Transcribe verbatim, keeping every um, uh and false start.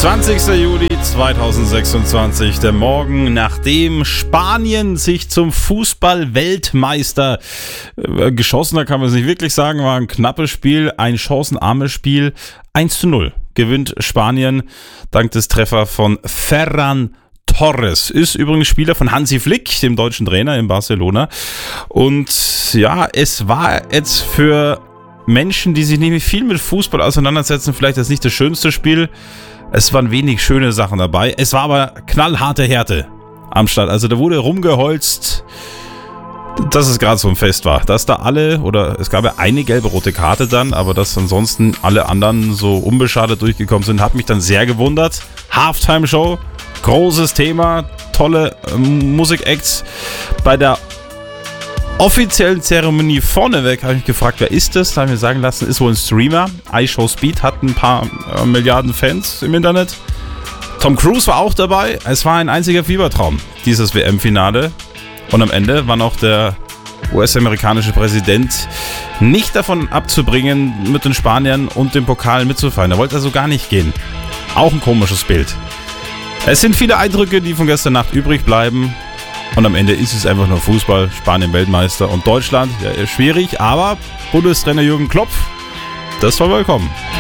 zwanzigster Juli zweitausendsechsundzwanzig, der Morgen, nachdem Spanien sich zum Fußball-Weltmeister äh, geschossen hat, kann man es nicht wirklich sagen, war ein knappes Spiel, ein chancenarmes Spiel, eins zu null gewinnt Spanien dank des Treffers von Ferran Torres. Ist übrigens Spieler von Hansi Flick, dem deutschen Trainer in Barcelona. Und ja, es war jetzt für Menschen, die sich nicht viel mit Fußball auseinandersetzen, vielleicht jetzt nicht das schönste Spiel. Es waren wenig schöne Sachen dabei. Es war aber knallharte Härte am Start. Also da wurde rumgeholzt, dass es gerade so ein Fest war. Dass da alle, oder es gab ja eine gelbe-rote Karte dann, aber dass ansonsten alle anderen so unbeschadet durchgekommen sind, hat mich dann sehr gewundert. Halftime-Show, großes Thema, tolle ähm, Musik-Acts. Bei der offiziellen Zeremonie vorneweg habe ich mich gefragt, wer ist das? Da habe ich mir sagen lassen, ist wohl ein Streamer. iShowSpeed hat ein paar äh, Milliarden Fans im Internet. Tom Cruise war auch dabei. Es war ein einziger Fiebertraum, dieses W M-Finale. Und am Ende war noch der U S-amerikanische Präsident nicht davon abzubringen, mit den Spaniern und dem Pokal mitzufeiern. Er wollte also gar nicht gehen. Auch ein komisches Bild. Es sind viele Eindrücke, die von gestern Nacht übrig bleiben. Und am Ende ist es einfach nur Fußball, Spanien Weltmeister und Deutschland, ja, schwierig, aber Bundestrainer Jürgen Klopp, das soll wohl kommen.